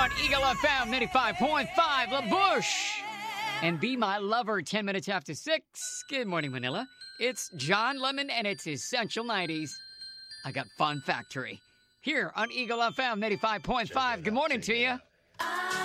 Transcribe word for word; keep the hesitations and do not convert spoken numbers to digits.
on Eagle F M ninety-five point five, La Bush. And Be My Lover, ten minutes after six. Good morning, Manila. It's John Lemon and it's Essential nineties. I got Fun Factory here on Eagle F M ninety-five point five. Good morning to you.